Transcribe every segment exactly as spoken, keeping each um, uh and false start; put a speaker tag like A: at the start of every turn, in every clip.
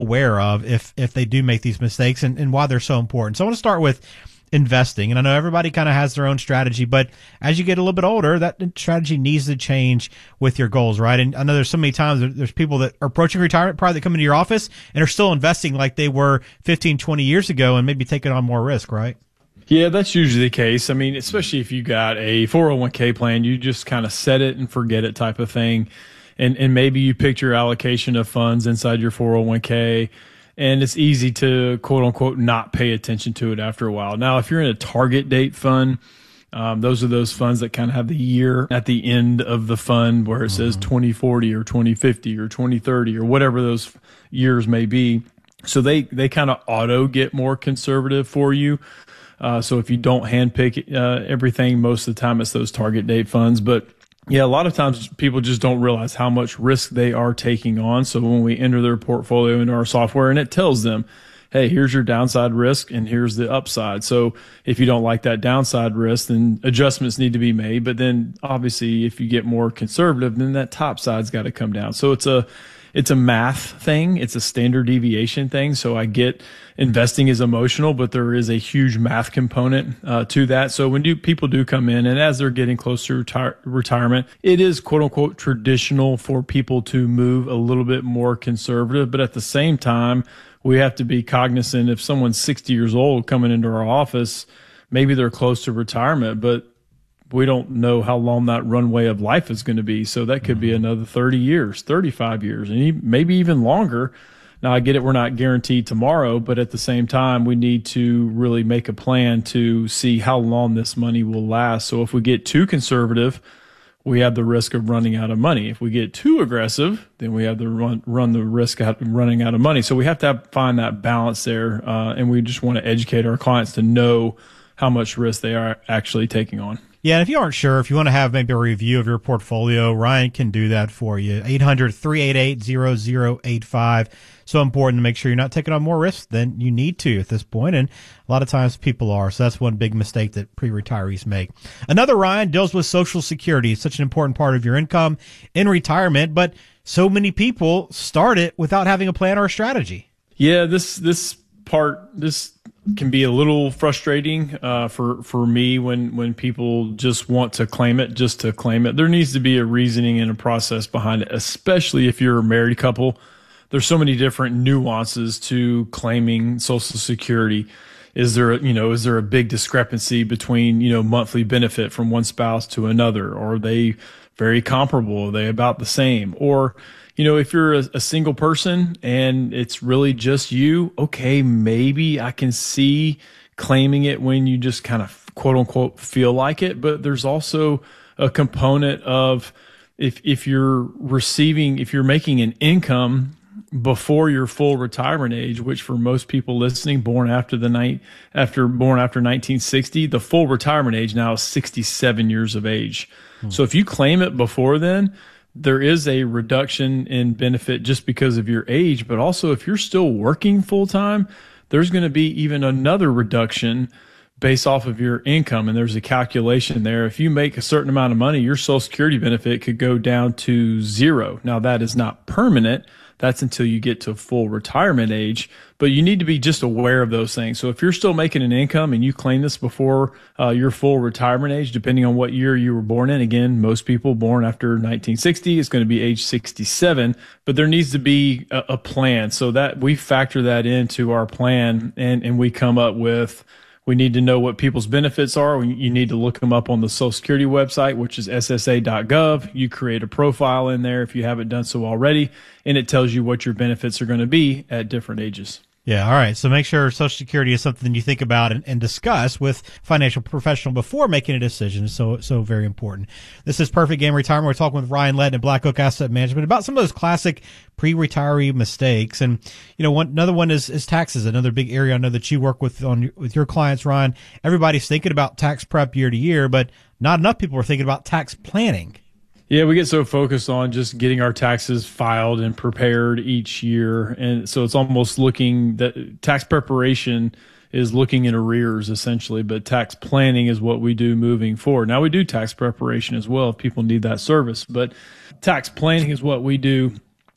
A: aware of if if they do make these mistakes, and, and why they're so important. So I want to start with investing. And I know everybody kind of has their own strategy, but as you get a little bit older, that strategy needs to change with your goals, right? And I know there's so many times there's people that are approaching retirement, probably that come into your office and are still investing like they were fifteen, twenty years ago and maybe taking on more risk, right?
B: Yeah, that's usually the case. I mean, especially if you got a four oh one k plan, you just kind of set it and forget it type of thing. And, and maybe you picked your allocation of funds inside your four oh one k, and it's easy to, quote unquote, not pay attention to it after a while. Now, if you're in a target date fund, um, those are those funds that kind of have the year at the end of the fund where it mm-hmm. says twenty forty or twenty fifty or twenty thirty or whatever those years may be. So they, they kind of auto get more conservative for you. Uh, so if you don't handpick uh, everything, most of the time it's those target date funds. But yeah, a lot of times people just don't realize how much risk they are taking on. So when we enter their portfolio into our software and it tells them, hey, here's your downside risk and here's the upside. So if you don't like that downside risk, then adjustments need to be made. But then obviously if you get more conservative, then that top side's got to come down. So it's a It's a math thing. It's a standard deviation thing. So I get investing is emotional, but there is a huge math component uh, to that. So when do people do come in, and as they're getting closer to retire- retirement, it is quote unquote traditional for people to move a little bit more conservative. But at the same time, we have to be cognizant if someone's sixty years old coming into our office, maybe they're close to retirement, but we don't know how long that runway of life is going to be. So that could be another thirty years, thirty-five years, and maybe even longer. Now, I get it, we're not guaranteed tomorrow, but at the same time, we need to really make a plan to see how long this money will last. So if we get too conservative, we have the risk of running out of money. If we get too aggressive, then we have to run, run the risk of running out of money. So we have to have, find that balance there, uh, and we just want to educate our clients to know how much risk they are actually taking on.
A: Yeah, and if you aren't sure, if you want to have maybe a review of your portfolio, Ryan can do that for you. eight hundred, three eight eight, zero zero eight five. So important to make sure you're not taking on more risks than you need to at this point, and a lot of times people are. So that's one big mistake that pre-retirees make. Another, Ryan, deals with Social Security. It's such an important part of your income in retirement, but so many people start it without having a plan or a strategy.
B: Yeah, this this part, this can be a little frustrating uh, for for me when when people just want to claim it just to claim it. There needs to be a reasoning and a process behind it, especially if you're a married couple. There's so many different nuances to claiming Social Security. Is there, you know, is there a big discrepancy between, you know, monthly benefit from one spouse to another? Or are they very comparable? Are they about the same? Or, you know, if you're a, a single person and it's really just you, okay, maybe I can see claiming it when you just kind of quote unquote feel like it. But there's also a component of if, if you're receiving, if you're making an income before your full retirement age, which for most people listening, born after the night, after born after nineteen sixty, the full retirement age now is sixty-seven years of age. Hmm. So if you claim it before then, there is a reduction in benefit just because of your age, but also if you're still working full time, there's going to be even another reduction based off of your income. And there's a calculation there. If you make a certain amount of money, your Social Security benefit could go down to zero. Now that is not permanent. That's until you get to full retirement age, but you need to be just aware of those things. So if you're still making an income and you claim this before uh, your full retirement age, depending on what year you were born in, again, most people born after nineteen sixty is going to be age sixty-seven, but there needs to be a, a plan. So that we factor that into our plan, and, and we come up with, we need to know what people's benefits are. You need to look them up on the Social Security website, which is S S A dot gov. You create a profile in there if you haven't done so already, and it tells you what your benefits are going to be at different ages.
A: Yeah, all right. So make sure Social Security is something you think about and, and discuss with a financial professional before making a decision. So, so very important. This is Perfect Game Retirement. We're talking with Ryan Letton at Black Oak Asset Management about some of those classic pre-retiree mistakes. And, you know, one, another one is, is taxes, another big area I know that you work with on with your clients, Ryan. Everybody's thinking about tax prep year to year, but not enough people are thinking about tax planning.
B: Yeah, we get so focused on just getting our taxes filed and prepared each year. And so it's almost looking that tax preparation is looking in arrears essentially, but tax planning is what we do moving forward. Now we do tax preparation as well if people need that service, but tax planning is what we do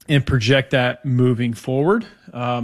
B: and project that moving forward. Um,